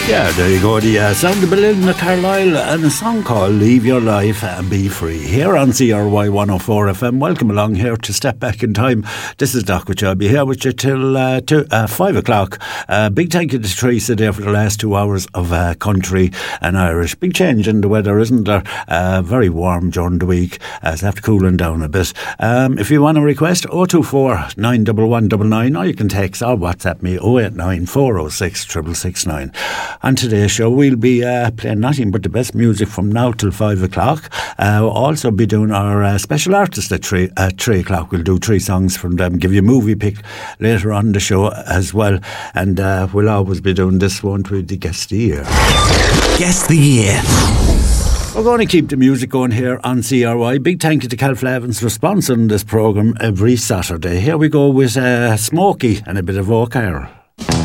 Yeah, there you go. The sound of Belinda Carlisle and a song called Leave Your Life and Be Free here on CRY 104 FM. Welcome along here to Step Back in Time. This is Doc, which I'll be here with you till 5 o'clock. Big thank you to Teresa there for the last 2 hours of country and Irish. Big change in the weather, isn't there? Very warm during the week. It's after cooling down a bit. If you want to request, 024 91199, or you can text or WhatsApp me 089 406 669. On today's show, we'll be playing nothing but the best music from now till 5 o'clock. We'll also be doing our special artist at 3 o'clock. We'll do 3 songs from them, give you a movie pick later on the show as well. And we'll always be doing this one with the Guest of the Year. Guest of the Year. We're going to keep the music going here on CRY. Big thank you to Cal Flavins for sponsoring this programme every Saturday. Here we go with Smokey and a bit of O'Carroll.